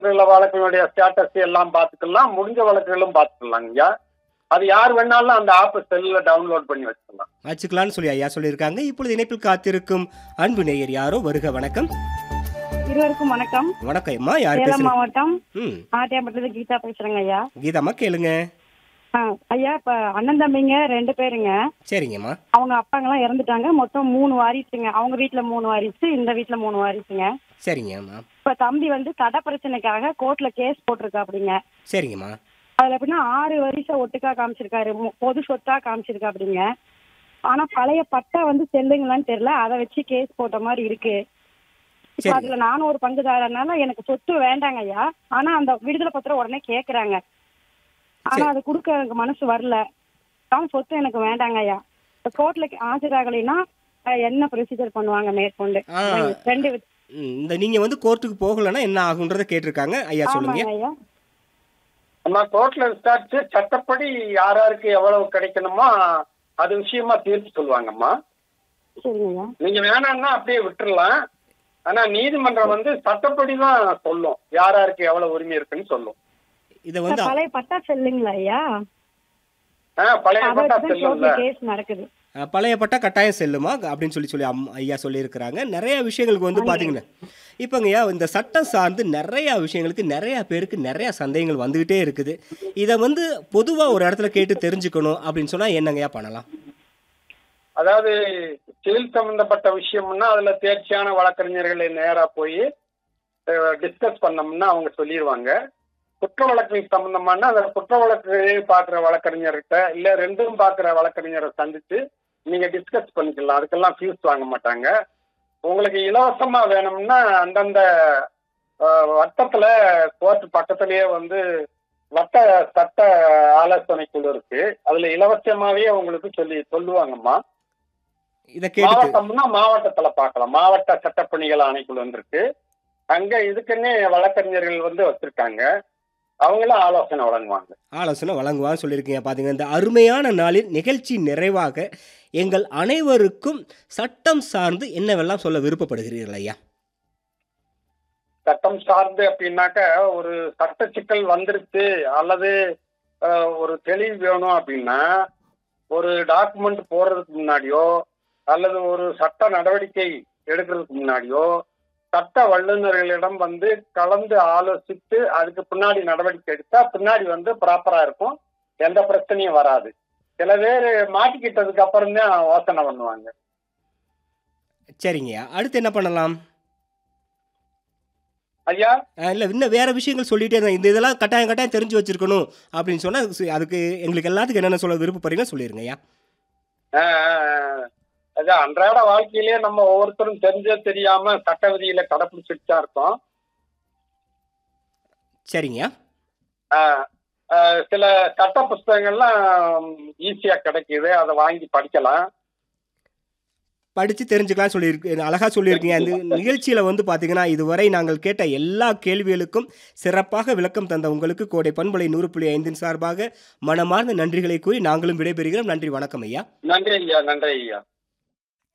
வழக்கினுடைய status எல்லாம் பார்த்துக்கலாம், முடிஞ்ச வழக்குகளும் பார்த்துக்கலாங்க ஐயா. அது யார் வேணாலும் அந்த ஆப் செல்லுல டவுன்லோட் பண்ணி வச்சுக்கலாம். வச்சுக்கலாம்னு சொல்லி ஐயா சொல்லியிருக்காங்க. இப்பொழுது இணைப்பில் காத்திருக்கும் அன்பு நேயர் யாரோ வருக. வணக்கம். இருவருக்கும் வணக்கம். வணக்கம் அம்மா. யார் சேலம் பேசுறீங்க? மாவட்டம் ம் ஆட்டியாம்பட்டில கீதா பேசுறேங்க ஐயா. கீதாம்மா கேளுங்க. ஐயா, இப்ப அண்ணன் தம்பிங்க 2 பேருங்க. சரிங்கம்மா. அவங்க அப்பாங்கெல்லாம் இறந்துட்டாங்க. மொத்தம் 3 வாரிசுங்க. அவங்க வீட்டுல 3 வாரிசு, இந்த வீட்டுல 3 வாரிசுங்க. சரிங்கம்மா. இப்ப தம்பி வந்து கடை பிரச்சனைக்காக கோர்ட்ல கேஸ் போட்டிருக்கா அப்படிங்க. சரிங்கம்மா. அதுல எப்படின்னா 6 வருஷம் ஒட்டுக்கா காமிச்சிருக்காரு, பொது சொத்தா காமிச்சிருக்கா அப்படிங்க. ஆனா பழைய பட்டா வந்து செல்லுங்களான்னு தெரியல, அதை வச்சு கேஸ் போட்ட மாதிரி இருக்கு. இப்ப அதுல நானும் ஒரு பங்குதாரனால எனக்கு சொத்து வேண்டாங்க ஐயா. ஆனா அந்த விடுதலை பத்திரம் உடனே கேக்குறாங்க. ஆனா அது கொடுக்க எனக்கு மனசு வரல. சொத்து எனக்கு வேண்டாங்க ஐயா. இப்ப கோர்ட்ல ஆஜராகலைன்னா என்ன ப்ரொசீஜர் பண்ணுவாங்க மேற்கொண்டு? இந்த நீங்க வந்து கோர்ட்டுக்கு போகலன்னா என்ன ஆகுன்றத கேட்டிருக்காங்க ஐயா. சொல்லுங்க ஐயா. நம்ம கோர்ட்ல விசாரிச்சு சட்டப்படி யாராருக்கு எவ்வளவு கிடைக்கணுமோ அது விஷயமா தீர்ப்பு சொல்லுவாங்கம்மா. சரிங்க. நீங்க வேணாம்னா அப்படியே விட்டுறலாம். ஆனா நீதிமன்றம் வந்து சட்டப்படி தான் சொல்லும் யாராருக்கு எவ்வளவு உரிமை இருக்குன்னு சொல்லும். இத வந்து பழைய பட்டா செல்லுங்களா ஐயா? பழைய பட்டா செல்லும்ல. கேஸ் நடக்குது. பழைய பட்டா கட்டாயம் செல்லுமா அப்படின்னு சொல்லி ஐயா சொல்லியிருக்கிறாங்க. நிறைய விஷயங்களுக்கு வந்து பார்த்தீங்கன்னா இப்போங்கய்யா இந்த சட்டம் சார்ந்து நிறைய விஷயங்களுக்கு நிறைய பேருக்கு நிறைய சந்தேகங்கள் வந்துகிட்டே இருக்குது. இதை வந்து பொதுவாக ஒரு இடத்துல கேட்டு தெரிஞ்சுக்கணும் அப்படின்னு சொன்னால் என்னங்கய்யா பண்ணலாம்? அதாவது சிவில் சம்பந்தப்பட்ட விஷயம்னா அதுல தேர்ச்சியான வழக்கறிஞர்களை நேரா போய் டிஸ்கஸ் பண்ணோம்னா அவங்க சொல்லிடுவாங்க. குற்ற வழக்கு சம்பந்தமான அந்த குற்ற வழக்கு பார்க்குற வழக்கறிஞர்கிட்ட இல்ல ரெண்டும் பார்க்குற வழக்கறிஞரை சந்திச்சு நீங்க டிஸ்கஸ் பண்ணிக்கலாம். அதுக்கெல்லாம் ஃபீஸ் வாங்க மாட்டாங்க. உங்களுக்கு இலவசமா வேணும்னா அந்தந்த வட்டத்துல கோர்ட் பக்கத்திலேயே வந்து வட்ட சட்ட ஆலோசனை குழு இருக்கு. அதுல இலவசமாவே உங்களுக்கு சொல்லுவாங்கம்மா. மாவட்டம்னா மாவட்டத்துல பார்க்கலாம். மாவட்ட சட்டப்பணிகள் ஆணைக்குழு இருக்கு. அங்க இதுக்குன்னே வழக்கறிஞர்கள் வந்து வச்சிருக்காங்க. அவங்களும் ஆலோசனை வழங்குவான்னு சொல்லியிருக்கீங்க. பாத்தீங்க, இந்த அருமையான நாளில் நிகழ்ச்சி நிறைவாக எங்கள் அனைவருக்கும் சட்டம் சார்ந்து என்னவெல்லாம் சொல்ல விருப்பப்படுகிறீர்கள் ஐயா? சட்டம் சார்ந்து அப்படின்னாக்க ஒரு சட்ட சிக்கல் வந்துருச்சு அல்லது ஒரு தெளிவு வேணும் அப்படின்னா ஒரு டாக்குமெண்ட் போடுறதுக்கு முன்னாடியோ அல்லது ஒரு சட்ட நடவடிக்கை எடுக்கிறதுக்கு முன்னாடியோ சட்ட வல்லுநர்களிடம் வந்து கலந்து ஆலோசித்து அதுக்கு பின்னாடி நடவடிக்கை எடுத்தா பின்னாடி வந்து ப்ராப்பரா இருக்கும். எந்த பிரச்சனையும் வராது. சில பேர் மாட்டிக்கிட்டதுக்கு அப்புறம் தான் யோசனை பண்ணுவாங்க. சரிங்கய்யா. அடுத்து என்ன பண்ணலாம் ஐயா? இல்லை இன்னும் வேற விஷயங்கள் சொல்லிட்டே இருந்தேன். இந்த இதெல்லாம் கட்டாயம் தெரிஞ்சு வச்சிருக்கணும் அப்படின்னு சொன்னா அதுக்கு எங்களுக்கு எல்லாத்துக்கும் என்னென்ன சொல்ல விருப்பப்படுறீங்களோ சொல்லிருங்க ஐயா. அதான் அன்றாட வாழ்க்கையிலேயே நம்ம ஒவ்வொருத்தரும் தெரிஞ்ச தெரியாம சட்ட விதியில கடைபிடிச்சிட்டு தான் இருக்கோம். சரிங்க. சில சட்ட புஸ்தகங்கள்லாம் ஈஸியா கிடைக்குது. அதை வாங்கி படிக்கலாம், படித்து தெரிஞ்சுக்கலாம் சொல்லியிருக்கு. அழகாக சொல்லியிருக்கீங்க. இந்த நிகழ்ச்சியில் வந்து பார்த்தீங்கன்னா இதுவரை நாங்கள் கேட்ட எல்லா கேள்விகளுக்கும் சிறப்பாக விளக்கம் தந்த உங்களுக்கு கோடை பண்பலை 100.5 சார்பாக மனமார்ந்த நன்றிகளை கூறி நாங்களும் விடைபெறுகிறோம். நன்றி, வணக்கம் ஐயா. நன்றி ஐயா. நன்றி ஐயா.